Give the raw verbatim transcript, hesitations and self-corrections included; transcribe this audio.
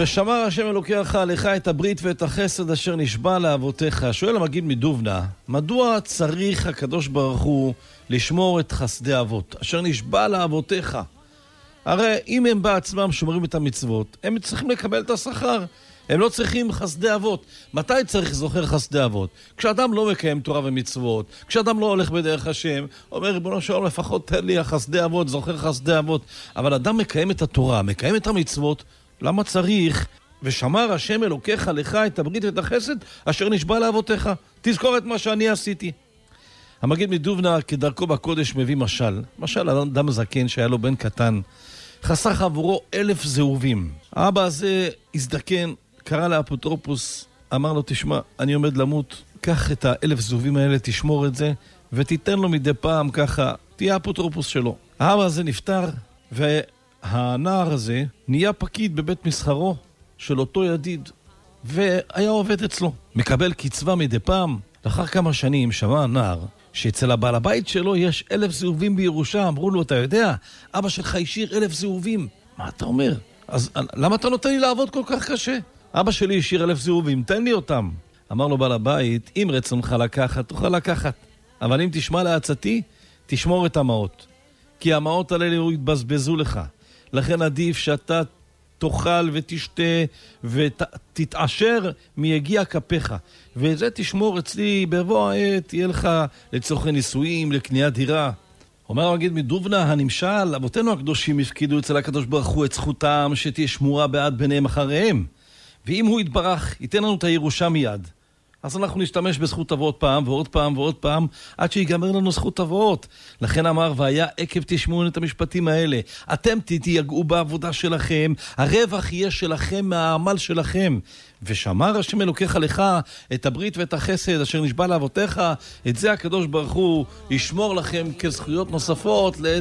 ושמר השם אלוקיך עליך את הברית ואת החסד אשר נשבע לאבותיך. שואל המגיד מדובנה, מדוע צריך הקדוש ברוך הוא לשמור את חסדי אבות אשר נשבע לאבותיך? הרי אם הם בעצמם שומרים את המצוות, הם צריכים לקבל את השכר. הם לא צריכים חסדי אבות. מתי צריך זוכר חסדי אבות? כשאדם לא מקיים תורה ומצוות, כשאדם לא הולך בדרך השם, אומר ריבונו של עולם, לפחות תן לי חסדי אבות, זוכר חסדי אבות. אבל אדם מקיים את התורה, מקיים את המצוות, למה צריך? ושמר השם אלוקיך לך את הברית ואת החסד אשר נשבע לאבותיך. תזכור את מה שאני עשיתי. המגיד מדובנה כדרכו בקודש מביא משל. משל אדם זקן שהיה לו בן קטן, חסך עבורו אלף זהובים. האבא הזה הזדקן, קרא לאפוטרופוס, אמר לו, תשמע, אני עומד למות, קח את האלף זהובים האלה, תשמור את זה, ותיתן לו מדי פעם ככה, תהיה אפוטרופוס שלו. האבא הזה נפטר, והנער הזה נהיה פקיד בבית מסחרו של אותו ידיד, והיה עובד אצלו. מקבל קצבה מדי פעם. לאחר כמה שנים שמע הנער שאצל הבעל הבית שלו יש אלף זהובים בירושה. אמרו לו, אתה יודע, אבא שלך השאיר אלף זהובים. מה אתה אומר? אז למה אתה נותן לי לעבוד כל כך קשה? אבא שלי השאיר אלף זהובים, תן לי אותם. אמר לו בעל הבית, אם רצונך לקחת, תוכל לקחת. אבל אם תשמע לעצתי, תשמור את המעות. כי המעות האלה יתבזבזו לך. לכן עדיף שאתה תאכל ותשתה ותתעשר מיגיע כפיך. וזה תשמור אצלי בבוא העת, תהיה לך לצורכי נישואים, לקניית דירה. אומר המגיד מדובנה, הנמשל, אבותינו הקדושים הפקידו אצל הקדוש ברוך הוא את זכותם שתהיה שמורה בעד ביניהם אחריהם. ואם הוא יתברך, ייתן לנו את הירושה מיד. אז אנחנו נשתמש בזכות אבות פעם ועוד פעם ועוד פעם, עד שיגמר לנו זכות אבות. לכן אמר, והיה עקב תשמעון את המשפטים האלה. אתם תתייגעו בעבודה שלכם, הרווח יהיה שלכם מהעמל שלכם. ושמר השם אלוקיך לך את הברית ואת החסד אשר נשבע לאבותיך, את זה הקדוש ברוך הוא ישמור לכם כזכויות נוספות